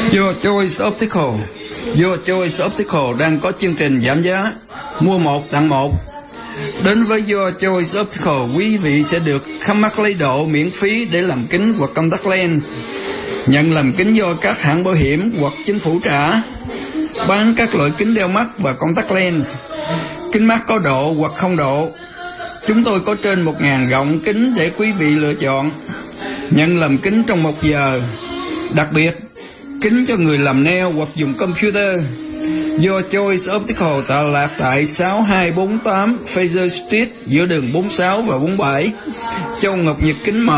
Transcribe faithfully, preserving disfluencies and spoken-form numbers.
Your Choice Optical. Your Choice Optical đang có chương trình giảm giá mua một tặng một. Đến với Your Choice Optical, quý vị sẽ được khám mắt lấy độ miễn phí để làm kính hoặc contact lens, nhận làm kính do các hãng bảo hiểm hoặc chính phủ trả, bán các loại kính đeo mắt và contact lens, kính mắt có độ hoặc không độ. Chúng tôi có trên một ngàn gọng kính để quý vị lựa chọn, nhận làm kính trong một giờ. Đặc biệt, kính cho người làm nail hoặc dùng computer. Your Choice Optical tọa lạc tại sáu hai bốn tám Fraser Street, giữa đường bốn mươi sáu và bốn mươi bảy, Châu Ngọc Nhật Kính Mart.